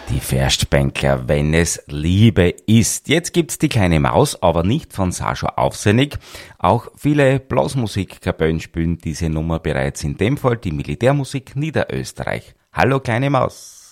Die Verstbänkler, wenn es Liebe ist. Jetzt gibt's die kleine Maus, aber nicht von Sascha Aufsenig. Auch viele Blasmusikkapellen spielen diese Nummer bereits, in dem Fall die Militärmusik Niederösterreich. Hallo kleine Maus.